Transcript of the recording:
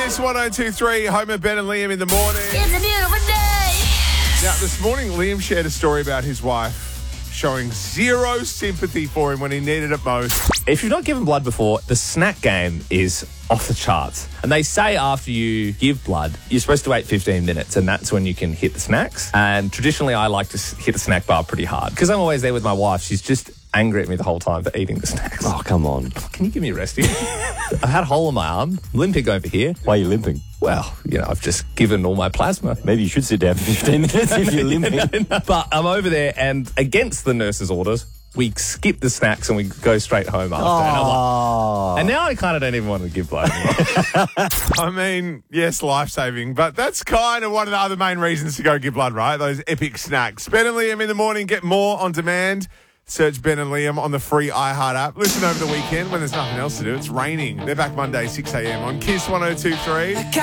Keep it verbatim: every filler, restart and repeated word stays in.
Kiss one oh two three, Homer, Ben and Liam in the morning. It's a beautiful day. Now, this morning, Liam shared a story about his wife showing zero sympathy for him when he needed it most. If you've not given blood before, the snack game is off the charts. And they say after you give blood, you're supposed to wait fifteen minutes, and that's when you can hit the snacks. And traditionally, I like to hit the snack bar pretty hard because I'm always there with my wife. She's just angry at me the whole time for eating the snacks. Oh, come on. Can you give me a rest here? I had a hole in my arm, limping over here. Why are you limping? Well, you know, I've just given all my plasma. Maybe you should sit down for fifteen minutes if you're limping. But I'm over there, and against the nurse's orders, we skip the snacks and we go straight home after. Oh. And, I'm like, and now I kind of don't even want to give blood anymore. I mean, yes, life-saving, but that's kind of one of the other main reasons to go give blood, right? Those epic snacks. Ben and Liam in the morning. Get more on demand. Search Ben and Liam on the free iHeart app. Listen over the weekend when there's nothing else to do. It's raining. They're back Monday, six a.m. on Kiss one oh two three.